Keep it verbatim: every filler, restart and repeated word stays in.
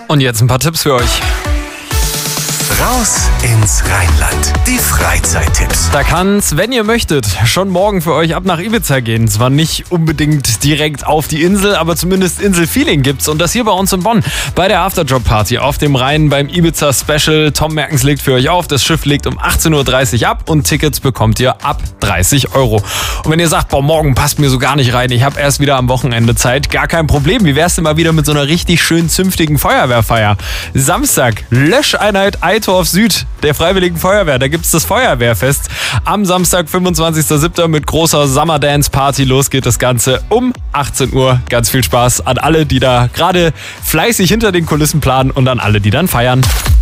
Und jetzt ein paar Tipps für euch. Raus ins Rheinland. Die Freizeittipps. Da kann's, wenn ihr möchtet, schon morgen für euch ab nach Ibiza gehen. Zwar nicht unbedingt direkt auf die Insel, aber zumindest Inselfeeling gibt's. Und das hier bei uns in Bonn. Bei der Afterjob-Party auf dem Rhein beim Ibiza-Special. Tom Merkens legt für euch auf. Das Schiff legt um achtzehn Uhr dreißig ab und Tickets bekommt ihr ab dreißig Euro. Und wenn ihr sagt, boah, morgen passt mir so gar nicht rein, ich habe erst wieder am Wochenende Zeit, gar kein Problem. Wie wär's denn mal wieder mit so einer richtig schön zünftigen Feuerwehrfeier? Samstag, Löscheinheit Eitorf Süd der Freiwilligen Feuerwehr. Da gibt's das Feuerwehrfest am Samstag, fünfundzwanzigster siebter mit großer Summer Dance Party. Los geht das Ganze um achtzehn Uhr. Ganz viel Spaß an alle, die da gerade fleißig hinter den Kulissen planen und an alle, die dann feiern.